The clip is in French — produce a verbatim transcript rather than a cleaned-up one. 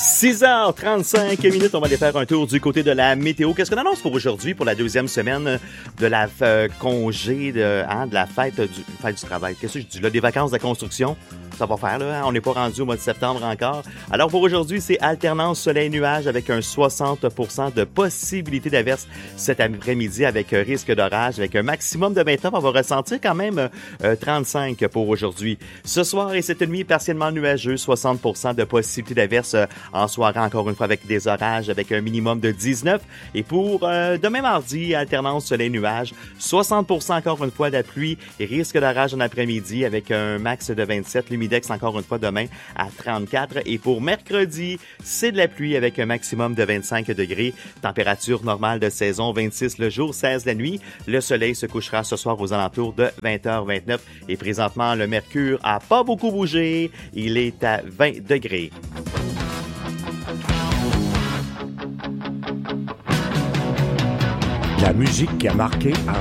six heures trente-cinq minutes, on va aller faire un tour du côté de la météo. Qu'est-ce qu'on annonce pour aujourd'hui, pour la deuxième semaine de la euh, congé, de, hein, de la fête du, fête du travail? Qu'est-ce que je dis là? Des vacances de construction? Ça va faire, là. Hein? On n'est pas rendu au mois de septembre encore. Alors, pour aujourd'hui, c'est alternance soleil-nuage avec un soixante pour cent de possibilité d'averse cet après-midi avec un risque d'orage, avec un maximum de vingt-neuf. On va ressentir quand même euh, trente-cinq pour aujourd'hui. Ce soir et cette nuit, partiellement nuageux, soixante pour cent de possibilité d'averse euh, en soirée, encore une fois, avec des orages, avec un minimum de dix-neuf. Et pour euh, demain mardi, alternance soleil-nuage, soixante pour cent encore une fois de pluie et risque d'orage en après-midi avec un max de vingt-sept. L'humidex encore une fois demain à trente-quatre. Et pour mercredi, c'est de la pluie avec un maximum de vingt-cinq degrés. Température normale de saison, vingt-six le jour, seize la nuit. Le soleil se couchera ce soir aux alentours de vingt heures vingt-neuf. Et présentement, le mercure a pas beaucoup bougé. Il est à vingt degrés. La musique qui a marqué